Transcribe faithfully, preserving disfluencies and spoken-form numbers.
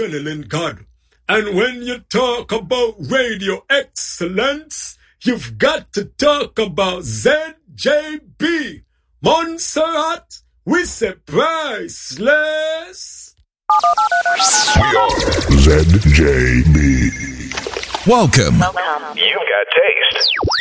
eternal in God. And when you talk about radio excellence, you've got to talk about Z J B. Montserrat, we say priceless. We are Z J B. Welcome. Welcome. You've got taste.